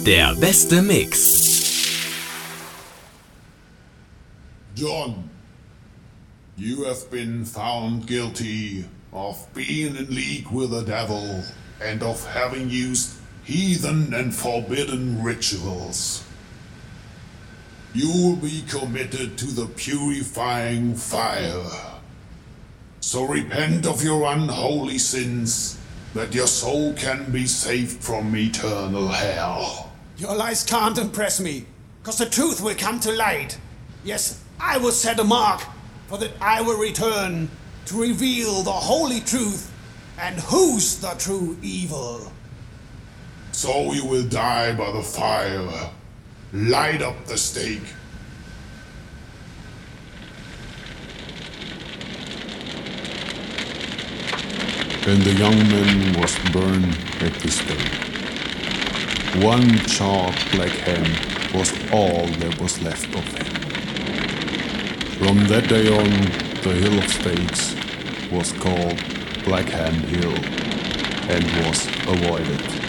Der beste Mix. John, you have been found guilty of being in league with the devil and of having used heathen and forbidden rituals. You will be committed to the purifying fire. So repent of your unholy sins, that your soul can be saved from eternal hell. Your lies can't impress me, cause the truth will come to light. Yes, I will set a mark, for that I will return to reveal the holy truth and who's the true evil. So you will die by the fire. Light up the stake. And the young man was burned at the stake. One charred black hand was all that was left of him. From that day on, the Hill of Stakes was called Black Hand Hill and was avoided.